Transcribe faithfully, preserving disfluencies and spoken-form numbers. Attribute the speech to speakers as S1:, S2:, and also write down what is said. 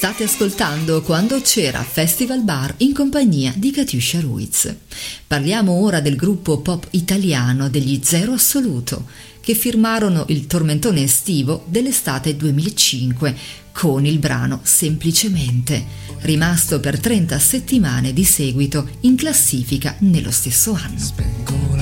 S1: State ascoltando Quando c'era Festival Bar in compagnia di Katiuscia Ruiz. Parliamo ora del gruppo pop italiano degli Zero Assoluto, che firmarono il tormentone estivo dell'estate duemilacinque con il brano Semplicemente, rimasto per trenta settimane di seguito in classifica nello stesso anno.